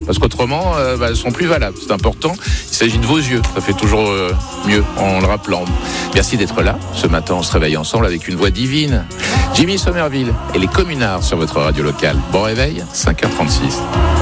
parce qu'autrement, elles sont plus valables. C'est important. Il s'agit de vos yeux. Ça fait toujours mieux en le rappelant. Merci d'être là. Ce matin, on se réveille ensemble avec une voix divine. Jimmy Somerville et les communards sur votre radio locale. Bon réveil, 5h36.